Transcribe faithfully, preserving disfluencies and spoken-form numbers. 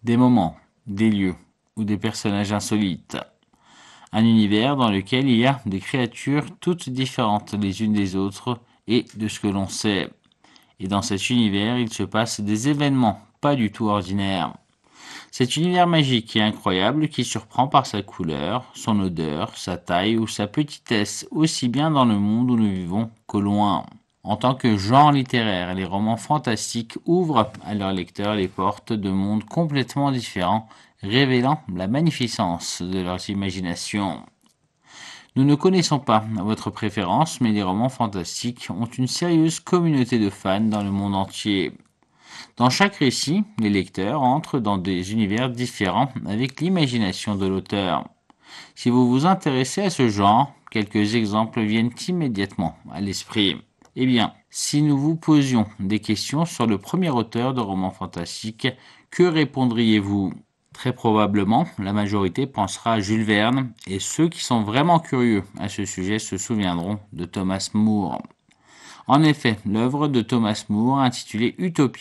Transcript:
des moments, des lieux ou des personnages insolites. Un univers dans lequel il y a des créatures toutes différentes les unes des autres et de ce que l'on sait. Et dans cet univers, il se passe des événements pas du tout ordinaires. Cet univers magique et incroyable qui surprend par sa couleur, son odeur, sa taille ou sa petitesse, aussi bien dans le monde où nous vivons qu'au loin. En tant que genre littéraire, les romans fantastiques ouvrent à leurs lecteurs les portes de mondes complètement différents, révélant la magnificence de leurs imaginations. Nous ne connaissons pas votre préférence, mais les romans fantastiques ont une sérieuse communauté de fans dans le monde entier. Dans chaque récit, les lecteurs entrent dans des univers différents avec l'imagination de l'auteur. Si vous vous intéressez à ce genre, quelques exemples viennent immédiatement à l'esprit. Eh bien, si nous vous posions des questions sur le premier auteur de romans fantastiques, que répondriez-vous ? Très probablement, la majorité pensera à Jules Verne, et ceux qui sont vraiment curieux à ce sujet se souviendront de Thomas More. En effet, l'œuvre de Thomas More intitulée Utopia